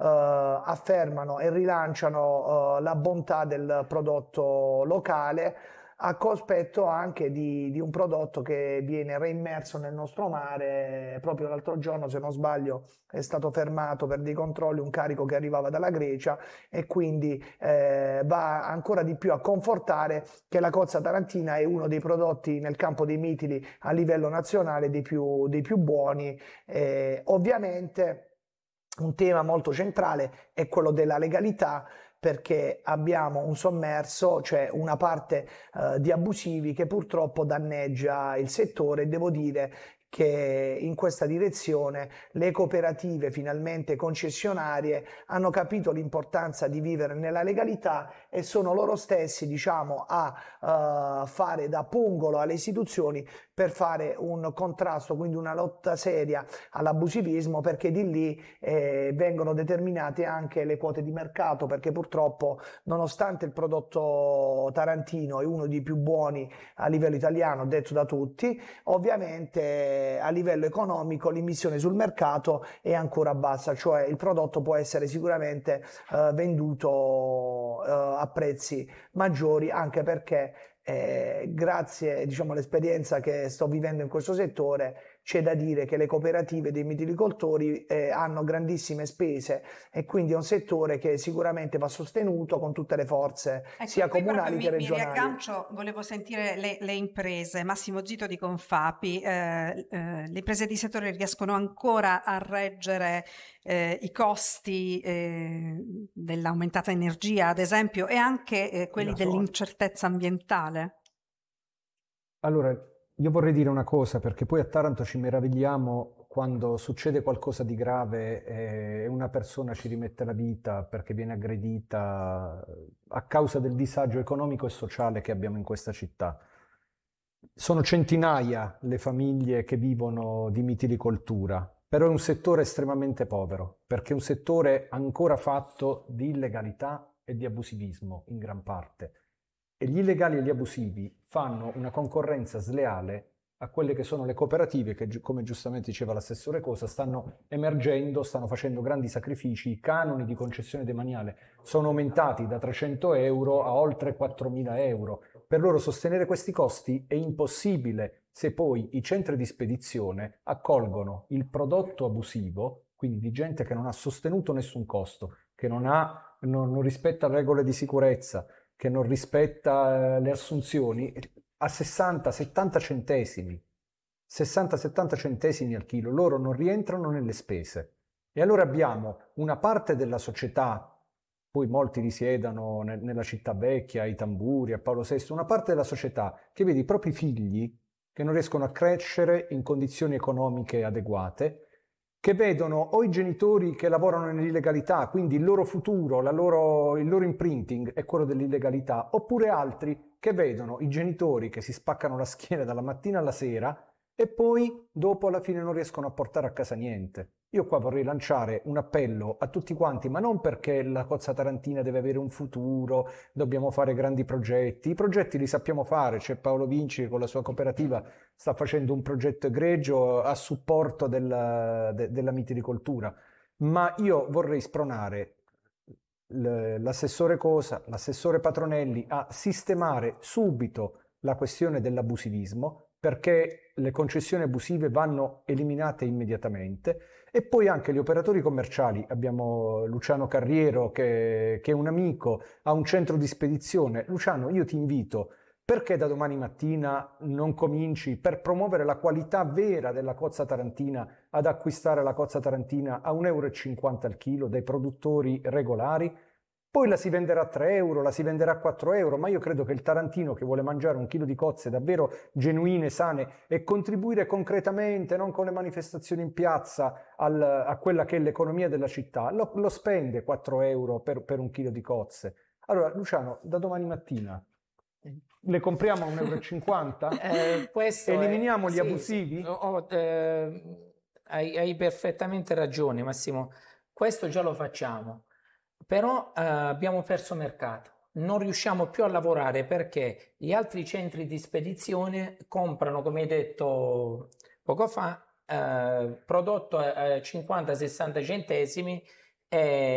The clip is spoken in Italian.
affermano e rilanciano la bontà del prodotto locale, a cospetto anche di un prodotto che viene reimmerso nel nostro mare. Proprio l'altro giorno, se non sbaglio, è stato fermato per dei controlli un carico che arrivava dalla Grecia, e quindi va ancora di più a confortare che la cozza tarantina è uno dei prodotti nel campo dei mitili a livello nazionale dei più buoni. Ovviamente un tema molto centrale è quello della legalità, perché abbiamo un sommerso, cioè una parte di abusivi che purtroppo danneggia il settore. Devo dire che in questa direzione le cooperative finalmente concessionarie hanno capito l'importanza di vivere nella legalità e sono loro stessi, diciamo, a fare da pungolo alle istituzioni per fare un contrasto, quindi una lotta seria all'abusivismo, perché di lì vengono determinate anche le quote di mercato, perché purtroppo, nonostante il prodotto tarantino è uno dei più buoni a livello italiano, detto da tutti, ovviamente a livello economico l'immissione sul mercato è ancora bassa, cioè il prodotto può essere sicuramente venduto a prezzi maggiori, anche perché grazie, diciamo, all'esperienza che sto vivendo in questo settore, c'è da dire che le cooperative dei mitilicoltori hanno grandissime spese, e quindi è un settore che sicuramente va sostenuto con tutte le forze, ecco, sia comunali che mi regionali. riaggancio, volevo sentire le imprese. Massimo Zito di Confapi, le imprese di settore riescono ancora a reggere i costi dell'aumentata energia, ad esempio, e anche quelli dell'incertezza ambientale? Allora, io vorrei dire una cosa, perché poi a Taranto ci meravigliamo quando succede qualcosa di grave e una persona ci rimette la vita perché viene aggredita a causa del disagio economico e sociale che abbiamo in questa città. Sono centinaia le famiglie che vivono di mitilicoltura, però è un settore estremamente povero, perché è un settore ancora fatto di illegalità e di abusivismo in gran parte. E gli illegali e gli abusivi fanno una concorrenza sleale a quelle che sono le cooperative che, come giustamente diceva l'assessore Cosa, stanno emergendo, stanno facendo grandi sacrifici. I canoni di concessione demaniale sono aumentati da 300 euro a oltre 4.000 euro. Per loro sostenere questi costi è impossibile se poi i centri di spedizione accolgono il prodotto abusivo, quindi di gente che non ha sostenuto nessun costo, che non rispetta regole di sicurezza, che non rispetta le assunzioni, a 60-70 centesimi. 60-70 centesimi al chilo, loro non rientrano nelle spese. E allora abbiamo una parte della società, poi molti risiedono nella città vecchia, ai Tamburi, a Paolo VI, una parte della società che vede i propri figli che non riescono a crescere in condizioni economiche adeguate, che vedono o i genitori che lavorano nell'illegalità, quindi il loro futuro, il loro imprinting è quello dell'illegalità, oppure altri che vedono i genitori che si spaccano la schiena dalla mattina alla sera e poi dopo alla fine non riescono a portare a casa niente. Io qua vorrei lanciare un appello a tutti quanti, ma non perché la cozza tarantina deve avere un futuro, dobbiamo fare grandi progetti. I progetti li sappiamo fare, c'è Paolo Vinci che con la sua cooperativa sta facendo un progetto egregio a supporto della mitilicoltura, ma io vorrei spronare l'assessore Cosa, l'assessore Patronelli a sistemare subito la questione dell'abusivismo, perché le concessioni abusive vanno eliminate immediatamente, e poi anche gli operatori commerciali. Abbiamo Luciano Carriero che è un amico, ha un centro di spedizione. Luciano, io ti invito, perché da domani mattina non cominci, per promuovere la qualità vera della cozza tarantina, ad acquistare la cozza tarantina a 1,50 € al chilo dai produttori regolari? Poi la si venderà a 3 euro, la si venderà a 4 euro, ma io credo che il tarantino che vuole mangiare un chilo di cozze davvero genuine, sane, e contribuire concretamente, non con le manifestazioni in piazza, a quella che è l'economia della città, lo spende 4 euro per un chilo di cozze. Allora, Luciano, da domani mattina le compriamo a 1,50 €? Eliminiamo gli abusivi? Hai perfettamente ragione, Massimo. Questo già lo facciamo. Però abbiamo perso mercato, non riusciamo più a lavorare perché gli altri centri di spedizione comprano, come hai detto poco fa, prodotto a 50-60 centesimi